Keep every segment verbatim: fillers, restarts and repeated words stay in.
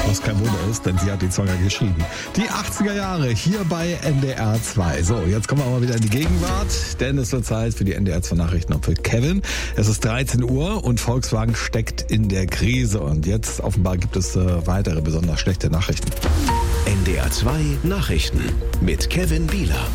Was kein Wunder ist, denn sie hat den Song ja geschrieben. Die achtziger Jahre hier bei N D R zwei. So, jetzt kommen wir aber wieder in die Gegenwart, denn es wird Zeit für die N D R zwei Nachrichten und für Kevin. Es ist dreizehn Uhr und Volkswagen steckt in der Krise. Und jetzt offenbar gibt es äh, weitere besonders schlechte Nachrichten. N D R zwei Nachrichten mit Kevin Bieler.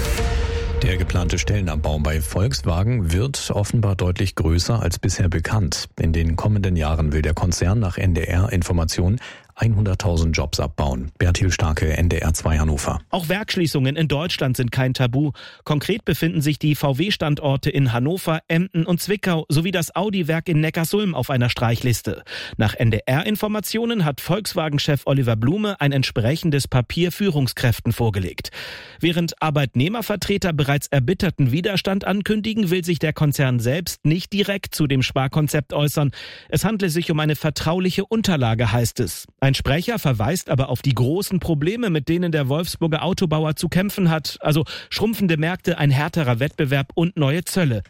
Der geplante Stellenabbau bei Volkswagen wird offenbar deutlich größer als bisher bekannt. In den kommenden Jahren will der Konzern nach N D R-Informationen hunderttausend Jobs abbauen. Bertil Starke, N D R zwei Hannover. Auch Werksschließungen in Deutschland sind kein Tabu. Konkret befinden sich die V W-Standorte in Hannover, Emden und Zwickau sowie das Audi-Werk in Neckarsulm auf einer Streichliste. Nach N D R-Informationen hat Volkswagen-Chef Oliver Blume ein entsprechendes Papier Führungskräften vorgelegt. Während Arbeitnehmervertreter bereits erbitterten Widerstand ankündigen, will sich der Konzern selbst nicht direkt zu dem Sparkonzept äußern. Es handle sich um eine vertrauliche Unterlage, heißt es. Ein Sprecher verweist aber auf die großen Probleme, mit denen der Wolfsburger Autobauer zu kämpfen hat, also schrumpfende Märkte, ein härterer Wettbewerb und neue Zölle.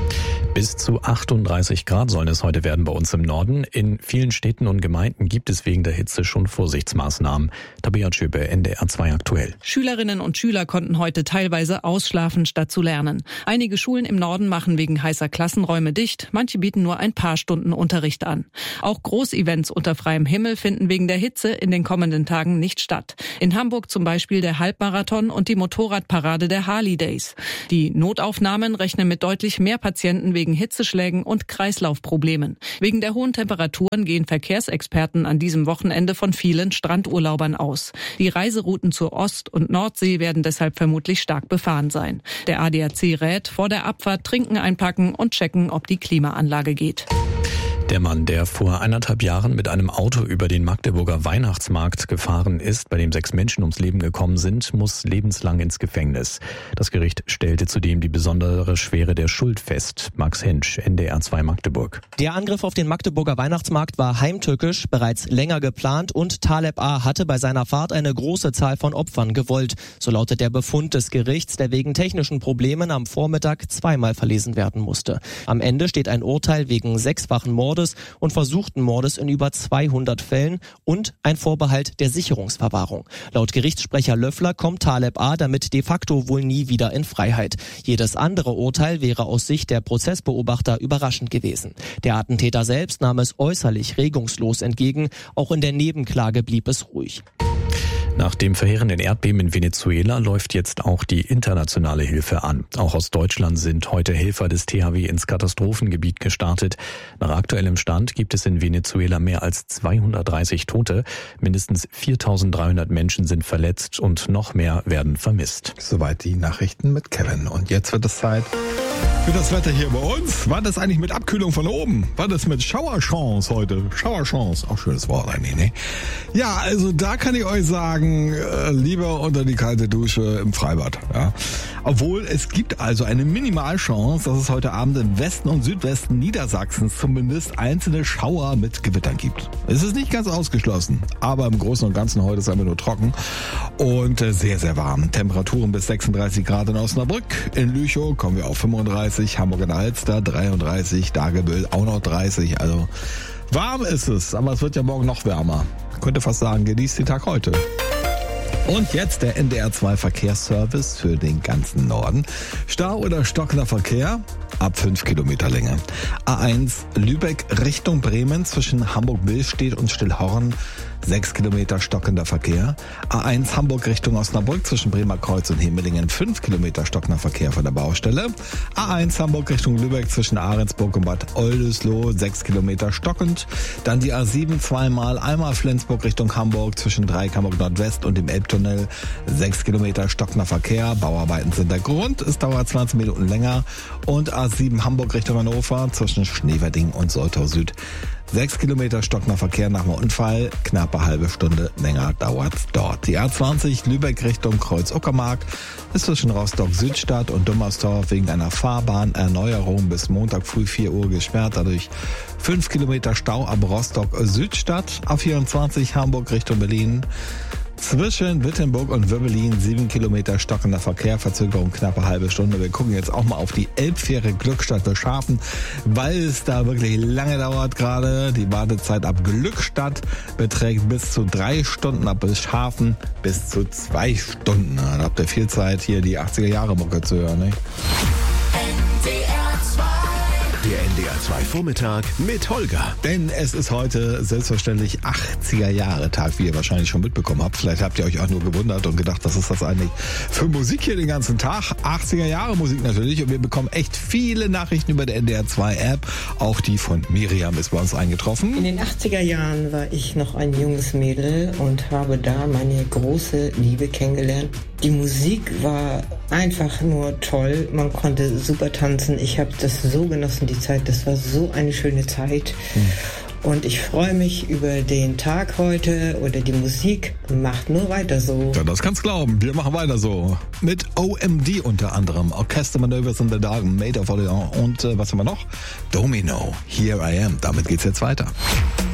Bis zu achtunddreißig Grad sollen es heute werden bei uns im Norden. In vielen Städten und Gemeinden gibt es wegen der Hitze schon Vorsichtsmaßnahmen. Tabea Schöpe, N D R zwei aktuell. Schülerinnen und Schüler konnten heute teilweise ausschlafen, statt zu lernen. Einige Schulen im Norden machen wegen heißer Klassenräume dicht. Manche bieten nur ein paar Stunden Unterricht an. Auch Großevents unter freiem Himmel finden wegen der Hitze in den kommenden Tagen nicht statt. In Hamburg zum Beispiel der Halbmarathon und die Motorradparade der Harley Days. Die Notaufnahmen rechnen mit deutlich mehr Patienten wegen wegen Hitzeschlägen und Kreislaufproblemen. Wegen der hohen Temperaturen gehen Verkehrsexperten an diesem Wochenende von vielen Strandurlaubern aus. Die Reiserouten zur Ost- und Nordsee werden deshalb vermutlich stark befahren sein. Der A D A C rät, vor der Abfahrt Trinken einpacken und checken, ob die Klimaanlage geht. Der Mann, der vor eineinhalb Jahren mit einem Auto über den Magdeburger Weihnachtsmarkt gefahren ist, bei dem sechs Menschen ums Leben gekommen sind, muss lebenslang ins Gefängnis. Das Gericht stellte zudem die besondere Schwere der Schuld fest. Max Hensch, N D R zwei Magdeburg. Der Angriff auf den Magdeburger Weihnachtsmarkt war heimtückisch, bereits länger geplant und Taleb A. hatte bei seiner Fahrt eine große Zahl von Opfern gewollt. So lautet der Befund des Gerichts, der wegen technischen Problemen am Vormittag zweimal verlesen werden musste. Am Ende steht ein Urteil wegen sechsfachen Mordes und versuchten Mordes in über zweihundert Fällen und ein Vorbehalt der Sicherungsverwahrung. Laut Gerichtssprecher Löffler kommt Taleb A. damit de facto wohl nie wieder in Freiheit. Jedes andere Urteil wäre aus Sicht der Prozessbeobachter überraschend gewesen. Der Attentäter selbst nahm es äußerlich regungslos entgegen. Auch in der Nebenklage blieb es ruhig. Nach dem verheerenden Erdbeben in Venezuela läuft jetzt auch die internationale Hilfe an. Auch aus Deutschland sind heute Helfer des T H W ins Katastrophengebiet gestartet. Nach aktuellem Stand gibt es in Venezuela mehr als zweihundertdreißig Tote. Mindestens viertausenddreihundert Menschen sind verletzt und noch mehr werden vermisst. Soweit die Nachrichten mit Kevin. Und jetzt wird es Zeit für das Wetter hier bei uns. War das eigentlich mit Abkühlung von oben? War das mit Schauerchance heute? Schauerchance, auch schönes Wort eigentlich, ne? Ja, also da kann ich euch sagen, äh, lieber unter die kalte Dusche im Freibad. Ja. Obwohl es gibt also eine Minimalchance, dass es heute Abend im Westen und Südwesten Niedersachsens zumindest einzelne Schauer mit Gewittern gibt. Es ist nicht ganz ausgeschlossen, aber im Großen und Ganzen heute ist es einfach nur trocken und äh, sehr, sehr warm. Temperaturen bis sechsunddreißig Grad in Osnabrück. In Lüchow kommen wir auf fünfunddreißig, Hamburg in Alster dreiunddreißig, Dagebüll auch noch dreißig. Also warm ist es, aber es wird ja morgen noch wärmer. Ich könnte fast sagen, genießt den Tag heute. Und jetzt der N D R zwei Verkehrsservice für den ganzen Norden. Stau oder stockender Verkehr ab fünf Kilometer Länge. A eins Lübeck Richtung Bremen zwischen Hamburg-Millstedt und Stillhorn sechs Kilometer stockender Verkehr. A eins Hamburg Richtung Osnabrück zwischen Bremer Kreuz und Hemelingen fünf Kilometer stockender Verkehr von der Baustelle. A eins Hamburg Richtung Lübeck zwischen Ahrensburg und Bad Oldesloe sechs Kilometer stockend. Dann die A sieben zweimal, einmal Flensburg Richtung Hamburg zwischen Dreieck Hamburg Nordwest und dem Elbtunnel sechs Kilometer stockender Verkehr. Bauarbeiten sind der Grund. Es dauert zwanzig Minuten länger. Und A sieben Hamburg Richtung Hannover zwischen Schneverding und Soltau Süd sechs Kilometer stockender Verkehr nach dem Unfall, knappe halbe Stunde länger dauert's dort. Die A zwanzig Lübeck Richtung Kreuz-Uckermark ist zwischen Rostock-Südstadt und Dummersdorf wegen einer Fahrbahnerneuerung bis Montag früh vier Uhr gesperrt. Dadurch fünf Kilometer Stau ab Rostock-Südstadt. A vierundzwanzig Hamburg Richtung Berlin zwischen Wittenburg und Wöbbelin, sieben Kilometer stockender Verkehr, Verzögerung knappe halbe Stunde. Wir gucken jetzt auch mal auf die Elbfähre Glückstadt Schafen, weil es da wirklich lange dauert gerade. Die Wartezeit ab Glückstadt beträgt bis zu drei Stunden, ab Schafen bis zu zwei Stunden. Da habt ihr viel Zeit, hier die achtziger-Jahre-Mucke zu hören, ne? Der N D R zwei Vormittag mit Holger. Denn es ist heute selbstverständlich achtziger-Jahre-Tag, wie ihr wahrscheinlich schon mitbekommen habt. Vielleicht habt ihr euch auch nur gewundert und gedacht, was ist das eigentlich für Musik hier den ganzen Tag? achtziger-Jahre-Musik natürlich. Und wir bekommen echt viele Nachrichten über die N D R zwei App. Auch die von Miriam ist bei uns eingetroffen. In den achtziger Jahren war ich noch ein junges Mädel und habe da meine große Liebe kennengelernt. Die Musik war einfach nur toll. Man konnte super tanzen. Ich habe das so genossen, die Zeit. Das war so eine schöne Zeit. Hm. Und ich freue mich über den Tag heute oder die Musik. Macht nur weiter so. Ja, das kannst glauben. Wir machen weiter so. Mit O M D unter anderem. Orchester Maneuvers in the Dark, Made of Orleans und äh, was haben wir noch? Domino, Here I Am. Damit geht's jetzt weiter.